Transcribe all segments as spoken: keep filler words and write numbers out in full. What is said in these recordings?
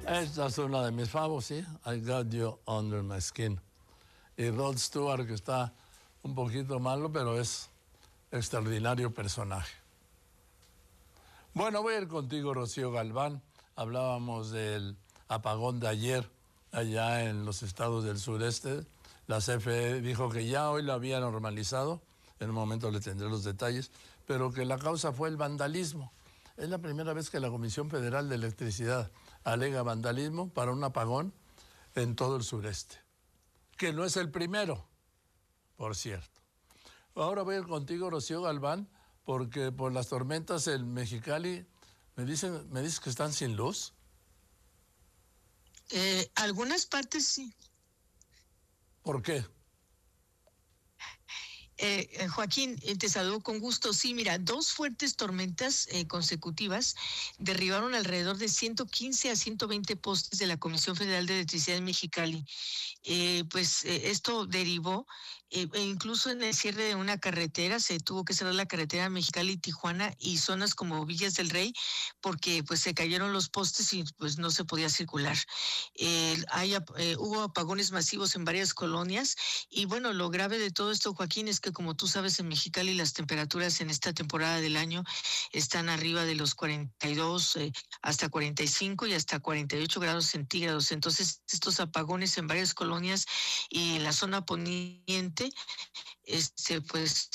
Esta es una de mis favos, ¿sí? I Got You Under My Skin. Y Rod Stewart, que está un poquito malo, pero es extraordinario personaje. Bueno, voy a ir contigo, Rocío Galván. Hablábamos del apagón de ayer allá en los estados del sureste. La C F E dijo que ya hoy lo había normalizado. En un momento le tendré los detalles, pero que la causa fue el vandalismo. Es la primera vez que la Comisión Federal de Electricidad alega vandalismo para un apagón en todo el sureste. Que no es el primero, por cierto. Ahora voy a ir contigo, Rocío Galván, porque por las tormentas en Mexicali, me dicen, me dices que están sin luz. Eh, algunas partes sí. ¿Por qué? Eh, Joaquín, eh, te saludo con gusto. Sí, mira, dos fuertes tormentas eh, consecutivas derribaron alrededor de ciento quince a ciento veinte postes de la Comisión Federal de Electricidad en Mexicali. Eh, pues eh, esto derivó, eh, e incluso en el cierre de una carretera, se tuvo que cerrar la carretera Mexicali-Tijuana y zonas como Villas del Rey, porque pues se cayeron los postes y pues no se podía circular. Eh, hay, eh, hubo apagones masivos en varias colonias y bueno, lo grave de todo esto, Joaquín, es que como tú sabes, en Mexicali las temperaturas en esta temporada del año están arriba de los cuarenta y dos eh, hasta cuarenta y cinco y hasta cuarenta y ocho grados centígrados. Entonces, estos apagones en varias colonias y en la zona poniente, este, pues,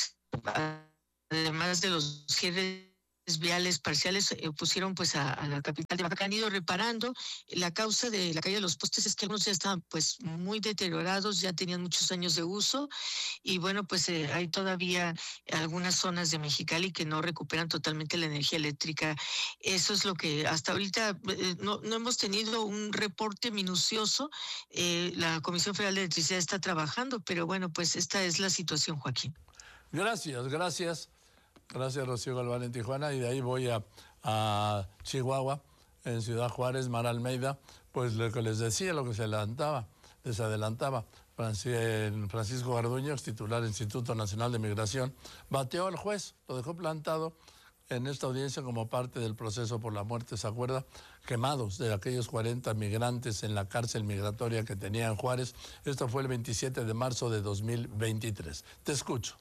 además de los cierres viales parciales, eh, pusieron pues a, a la capital de Baja, que han ido reparando. La causa de la caída de los postes es que algunos ya estaban pues muy deteriorados, ya tenían muchos años de uso y bueno, pues eh, hay todavía algunas zonas de Mexicali que no recuperan totalmente la energía eléctrica. Eso es lo que hasta ahorita eh, no, no hemos tenido un reporte minucioso. Eh, la Comisión Federal de Electricidad está trabajando, pero bueno, pues esta es la situación, Joaquín. Gracias, gracias. Gracias, Rocío Galván en Tijuana, y de ahí voy a, a Chihuahua, en Ciudad Juárez, Mar Almeida, pues lo que les decía, lo que se adelantaba, les adelantaba. Francisco Garduño, ex titular del Instituto Nacional de Migración, bateó al juez, lo dejó plantado en esta audiencia como parte del proceso por la muerte, ¿se acuerda? Quemados de aquellos cuarenta migrantes en la cárcel migratoria que tenía en Juárez. Esto fue el veintisiete de marzo de dos mil veintitrés. Te escucho.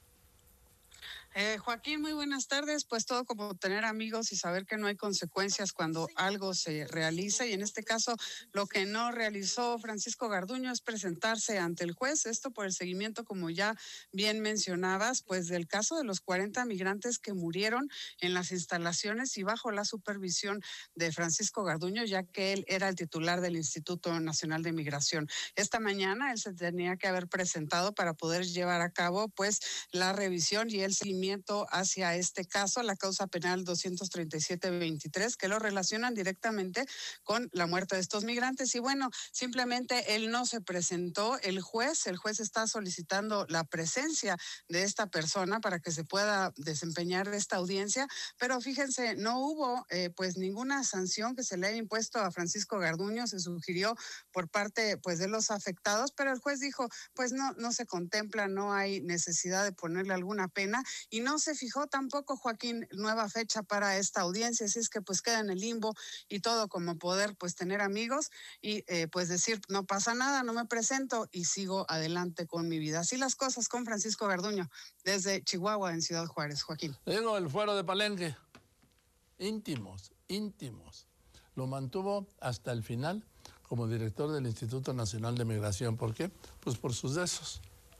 Eh, Joaquín, muy buenas tardes. Pues todo como tener amigos y saber que no hay consecuencias cuando algo se realiza. Y en este caso, lo que no realizó Francisco Garduño es presentarse ante el juez. Esto por el seguimiento, como ya bien mencionabas, pues del caso de los cuarenta migrantes que murieron en las instalaciones y bajo la supervisión de Francisco Garduño, ya que él era el titular del Instituto Nacional de Migración. Esta mañana él se tenía que haber presentado para poder llevar a cabo pues la revisión y el seguimiento hacia este caso, la causa penal doscientos treinta y siete veintitrés, que lo relacionan directamente con la muerte de estos migrantes. Y bueno, simplemente él no se presentó. El juez, el juez está solicitando la presencia de esta persona para que se pueda desempeñar esta audiencia, pero fíjense, no hubo eh, pues ninguna sanción que se le haya impuesto a Francisco Garduño. Se sugirió por parte pues de los afectados, pero el juez dijo, pues no, no se contempla, no hay necesidad de ponerle alguna pena. Y no se fijó tampoco, Joaquín, nueva fecha para esta audiencia, así es que pues queda en el limbo y todo como poder pues tener amigos y eh, pues decir no pasa nada, no me presento y sigo adelante con mi vida. Así las cosas con Francisco Garduño desde Chihuahua en Ciudad Juárez, Joaquín. Digo, el fuero de Palenque, íntimos, íntimos. Lo mantuvo hasta el final como director del Instituto Nacional de Migración. ¿Por qué? Pues por sus besos.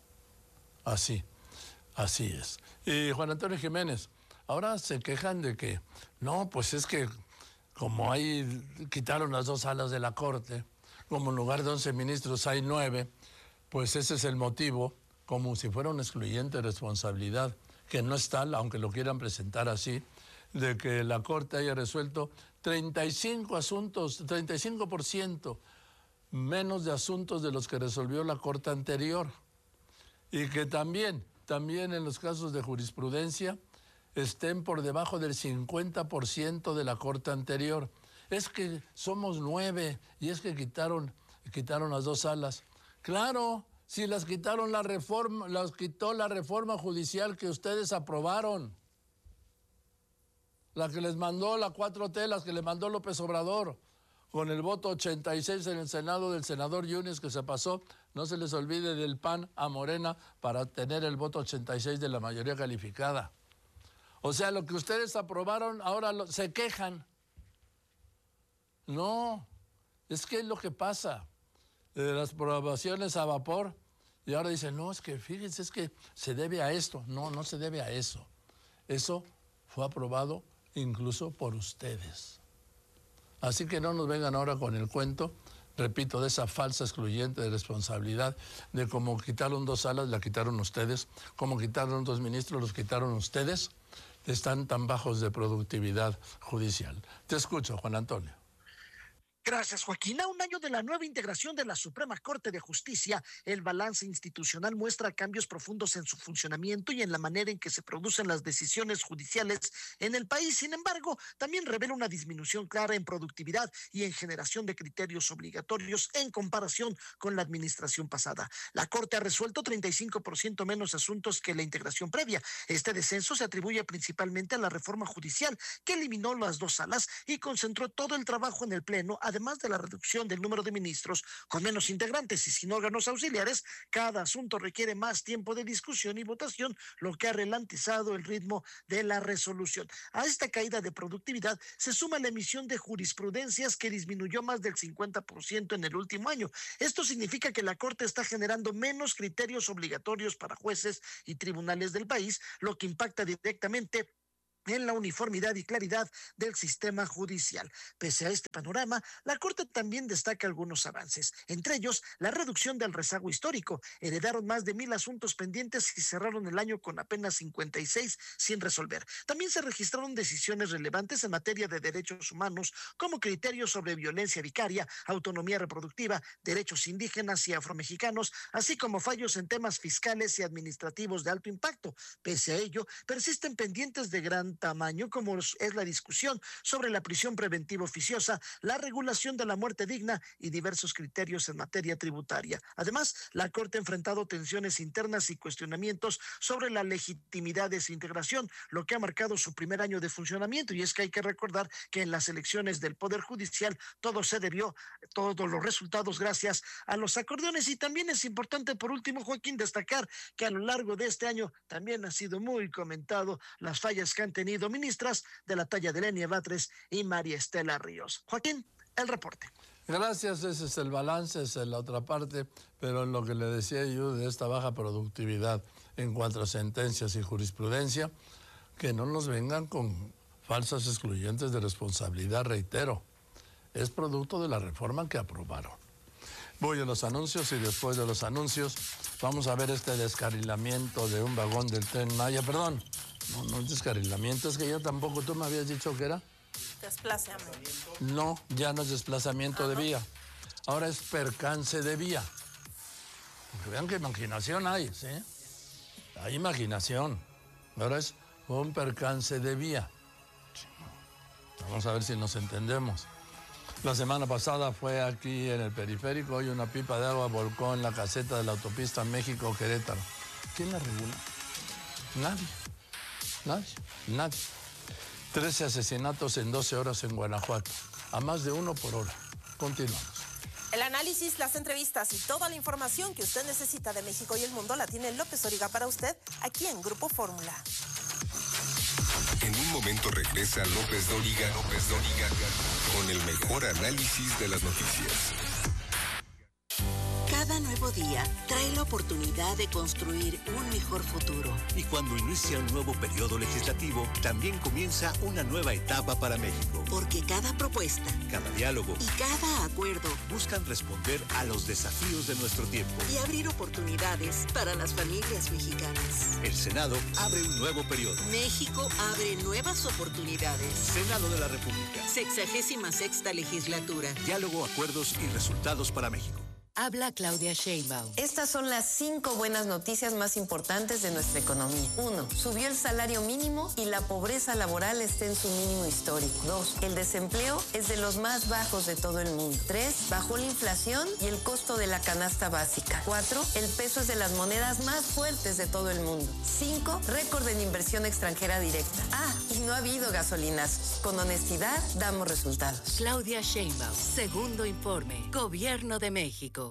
Así. Así es. Y Juan Antonio Jiménez, ahora se quejan de que, no, pues es que como ahí quitaron las dos salas de la Corte, como en lugar de once ministros hay nueve, pues ese es el motivo, como si fuera una excluyente responsabilidad, que no es tal, aunque lo quieran presentar así, de que la Corte haya resuelto treinta y cinco asuntos, treinta y cinco por ciento menos de asuntos de los que resolvió la Corte anterior. Y que también... también en los casos de jurisprudencia estén por debajo del cincuenta por ciento de la Corte anterior. Es que somos nueve y es que quitaron, quitaron las dos salas. Claro, si las quitaron la reforma, las quitó la reforma judicial que ustedes aprobaron. La que les mandó la cuatro T, las que le mandó López Obrador. con el voto ochenta y seis en el Senado del senador Yunes que se pasó, no se les olvide del P A N a Morena para tener el voto ochenta y seis de la mayoría calificada. O sea, lo que ustedes aprobaron ahora lo, se quejan. No, es que es lo que pasa. De las aprobaciones a vapor, y ahora dicen, no, es que fíjense, es que se debe a esto. No, no se debe a eso. Eso fue aprobado incluso por ustedes. Así que no nos vengan ahora con el cuento, repito, de esa falsa excluyente de responsabilidad, de cómo quitaron dos salas, la quitaron ustedes, como quitaron dos ministros, los quitaron ustedes, están tan bajos de productividad judicial. Te escucho, Juan Antonio. Gracias, Joaquín. A un año de la nueva integración de la Suprema Corte de Justicia, el balance institucional muestra cambios profundos en su funcionamiento y en la manera en que se producen las decisiones judiciales en el país. Sin embargo, también revela una disminución clara en productividad y en generación de criterios obligatorios en comparación con la administración pasada. La Corte ha resuelto treinta y cinco por ciento menos asuntos que la integración previa. Este descenso se atribuye principalmente a la reforma judicial, que eliminó las dos salas y concentró todo el trabajo en el Pleno, además de la reducción del número de ministros con menos integrantes y sin órganos auxiliares. Cada asunto requiere más tiempo de discusión y votación, lo que ha ralentizado el ritmo de la resolución. A esta caída de productividad se suma la emisión de jurisprudencias, que disminuyó más del cincuenta por ciento en el último año. Esto significa que la Corte está generando menos criterios obligatorios para jueces y tribunales del país, lo que impacta directamente en la uniformidad y claridad del sistema judicial. Pese a este panorama, la Corte también destaca algunos avances, entre ellos la reducción del rezago histórico. Heredaron más de mil asuntos pendientes y cerraron el año con apenas cincuenta y seis sin resolver. También se registraron decisiones relevantes en materia de derechos humanos, como criterios sobre violencia vicaria, autonomía reproductiva, derechos indígenas y afromexicanos, así como fallos en temas fiscales y administrativos de alto impacto. Pese a ello, persisten pendientes de gran tamaño, como es la discusión sobre la prisión preventiva oficiosa, la regulación de la muerte digna y diversos criterios en materia tributaria. Además, la Corte ha enfrentado tensiones internas y cuestionamientos sobre la legitimidad de su integración, lo que ha marcado su primer año de funcionamiento. Y es que hay que recordar que en las elecciones del Poder Judicial todo se debió, todos los resultados gracias a los acordeones. Y también es importante, por último, Joaquín, destacar que a lo largo de este año también ha sido muy comentado las fallas que han tenido tenido ministras de la talla de Lenia Batres y María Estela Ríos. Joaquín, el reporte. Gracias, ese es el balance, esa es la otra parte, pero en lo que le decía yo de esta baja productividad en cuanto a sentencias y jurisprudencia, que no nos vengan con falsas excluyentes de responsabilidad, reitero, es producto de la reforma que aprobaron. Voy a los anuncios y después de los anuncios vamos a ver este descarrilamiento de un vagón del Tren Maya, perdón. No, no es descarrilamiento, es que yo tampoco, tú me habías dicho que era. Desplazamiento. No, ya no es desplazamiento de vía. Ahora es percance de vía. Porque vean qué imaginación hay, ¿sí? Hay imaginación. Ahora es un percance de vía. Vamos a ver si nos entendemos. La semana pasada fue aquí en el periférico, hoy una pipa de agua volcó en la caseta de la autopista México-Querétaro. ¿Quién la regula? Nadie. Nadie, nadie. trece asesinatos en doce horas en Guanajuato, a más de uno por hora. Continuamos. El análisis, las entrevistas y toda la información que usted necesita de México y el mundo la tiene López Origa para usted aquí en Grupo Fórmula. En un momento regresa López Dóriga, López Dóriga, con el mejor análisis de las noticias. Cada nuevo día trae la oportunidad de construir un mejor futuro. Y cuando inicia un nuevo periodo legislativo, también comienza una nueva etapa para México. Porque cada propuesta, cada diálogo y cada acuerdo buscan responder a los desafíos de nuestro tiempo y abrir oportunidades para las familias mexicanas. El Senado abre un nuevo periodo. México abre nuevas oportunidades. Senado de la República. Sexagésima sexta legislatura. Diálogo, acuerdos y resultados para México. Habla Claudia Sheinbaum. Estas son las cinco buenas noticias más importantes de nuestra economía. Uno, subió el salario mínimo y la pobreza laboral está en su mínimo histórico. Dos, el desempleo es de los más bajos de todo el mundo. Tres, bajó la inflación y el costo de la canasta básica. Cuatro, el peso es de las monedas más fuertes de todo el mundo. Cinco, récord en inversión extranjera directa. Ah, y no ha habido gasolinazos. Con honestidad, damos resultados. Claudia Sheinbaum, segundo informe. Gobierno de México.